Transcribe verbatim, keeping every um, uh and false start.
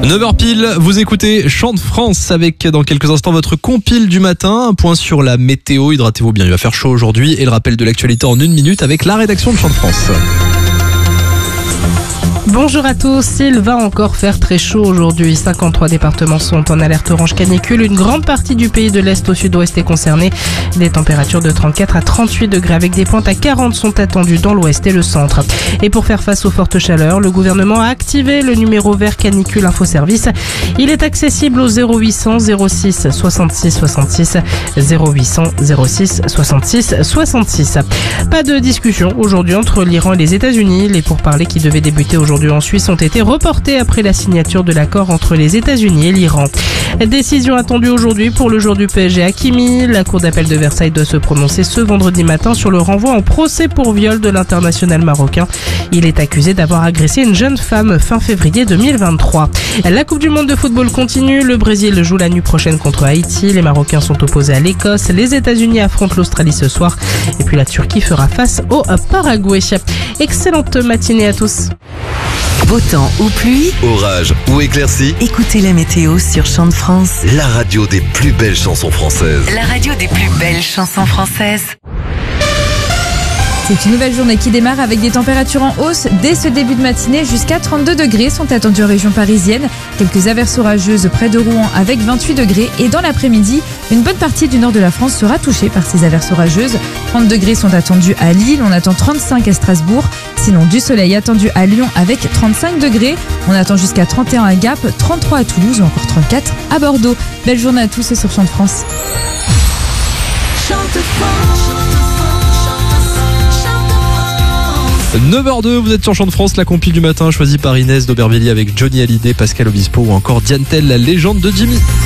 neuf heures pile, vous écoutez Chant de France avec dans quelques instants votre compile du matin. Un point sur la météo, hydratez-vous bien, il va faire chaud aujourd'hui. Et le rappel de l'actualité en une minute avec la rédaction de Chant de France. Bonjour à tous, il va encore faire très chaud aujourd'hui. cinquante-trois départements sont en alerte orange canicule. Une grande partie du pays de l'Est au sud-ouest est concernée. Des températures de trente-quatre à trente-huit degrés avec des pointes à quarante sont attendues dans l'ouest et le centre. Et pour faire face aux fortes chaleurs, le gouvernement a activé le numéro vert canicule infoservice. Il est accessible au zéro huit cents zéro six soixante-six soixante-six, zéro huit cents zéro six soixante-six soixante-six. Pas de discussion aujourd'hui entre l'Iran et les États-Unis. Les pourparlers qui devaient débuter aujourd'hui en Suisse ont été reportés après la signature de l'accord entre les États-Unis et l'Iran. Décision attendue aujourd'hui pour le joueur du P S G Hakimi. La cour d'appel de Versailles doit se prononcer ce vendredi matin sur le renvoi en procès pour viol de l'international marocain. Il est accusé d'avoir agressé une jeune femme fin février deux mille vingt-trois. La Coupe du monde de football continue. Le Brésil joue la nuit prochaine contre Haïti. Les Marocains sont opposés à l'Écosse. Les États-Unis affrontent l'Australie ce soir. Et puis la Turquie fera face au Paraguay. Excellente matinée à tous. Beau temps ou pluie, orage ou éclaircie, écoutez la météo sur Chant de France. la radio des plus belles chansons françaises. La radio des plus belles chansons françaises. C'est une nouvelle journée qui démarre avec des températures en hausse. Dès ce début de matinée, jusqu'à trente-deux degrés sont attendus en région parisienne. Quelques averses orageuses près de Rouen avec vingt-huit degrés. Et dans l'après-midi, une bonne partie du nord de la France sera touchée par ces averses orageuses. trente degrés sont attendus à Lille, on attend trente-cinq à Strasbourg. Sinon, du soleil attendu à Lyon avec trente-cinq degrés. On attend jusqu'à trente et un à Gap, trente-trois à Toulouse ou encore trente-quatre à Bordeaux. Belle journée à tous et sur Chant de France. neuf heures deux, vous êtes sur Chant de France, la compile du matin choisie par Inès d'Aubervilliers avec Johnny Hallyday, Pascal Obispo ou encore Diane Tell, la légende de Jimmy.